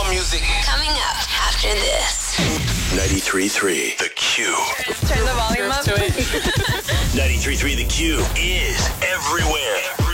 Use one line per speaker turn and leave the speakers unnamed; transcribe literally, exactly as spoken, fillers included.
music.
Coming up after this.
ninety-three point three The Q.
Turn the volume up.
ninety-three point three The Q is everywhere.